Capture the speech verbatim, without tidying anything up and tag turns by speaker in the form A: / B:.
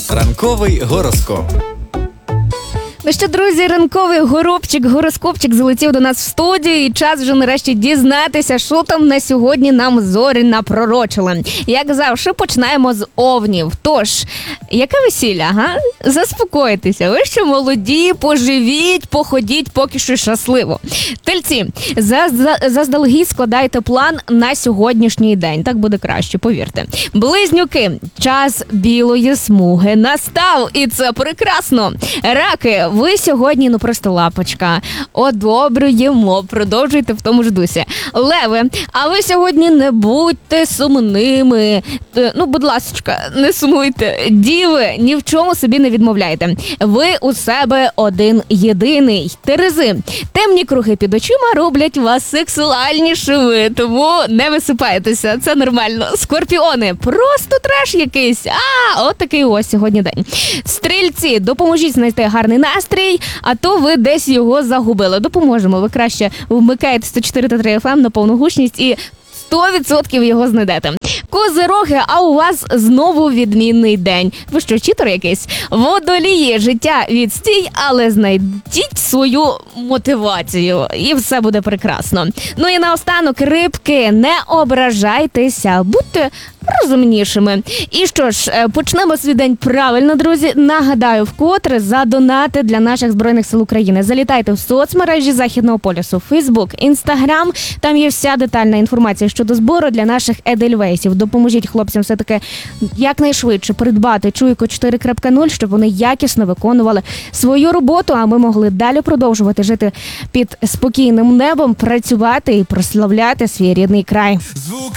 A: Ранковий гороскоп.
B: Ну що, друзі, ранковий горобчик, гороскопчик залетів до нас в студію, і час вже нарешті дізнатися, що там на сьогодні нам зорі напророчили. Як завжди, починаємо з овнів. Тож, яке весілля, га? Заспокойтеся, ви ще молоді, поживіть, походіть, поки що щасливо. Тельці, заздалегідь складайте план на сьогоднішній день, так буде краще, повірте. Близнюки, час білої смуги настав, і це прекрасно. Раки, ви сьогодні, ну просто лапочка, одобрюємо, продовжуйте в тому ж дусі. Леви, а ви сьогодні не будьте сумними, ну, будь ласочка, не сумуйте. Діви, ні в чому собі не відмовляйте. Ви у себе один-єдиний. Терези, темні круги під очима роблять вас сексуальнішими, тому не висипайтеся, це нормально. Скорпіони, просто треш якийсь, а, от такий ось сьогодні день. Стрільці, допоможіть знайти гарний настрій, а то ви десь його загубили. Допоможемо, ви краще вмикаєте сто чотири та три еф ем на повну гучність і сто відсотків його знайдете. Козироги, а у вас знову відмінний день. Ви що, читер якийсь? Водолії, життя відстій, але знайдіть свою мотивацію, і все буде прекрасно. Ну і наостанок, рибки, не ображайтеся, будьте розумнішими. І що ж, почнемо свій день правильно, друзі. Нагадаю, вкотре за донати для наших Збройних сил України. Залітайте в соцмережі Західного полюсу, Фейсбук, Інстаграм. Там є вся детальна інформація щодо збору для наших едельвейсів. Допоможіть хлопцям все-таки якнайшвидше придбати Чуйку чотири крапка нуль, щоб вони якісно виконували свою роботу, а ми могли далі продовжувати жити під спокійним небом, працювати і прославляти свій рідний край.
A: Звуки